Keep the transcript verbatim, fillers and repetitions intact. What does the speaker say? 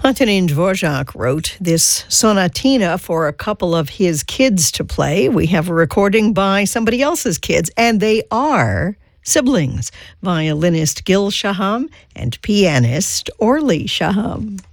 Antonin Dvorak wrote this sonatina for a couple of his kids to play. We have a recording by somebody else's kids, and they are siblings, violinist Gil Shaham and pianist Orly Shaham.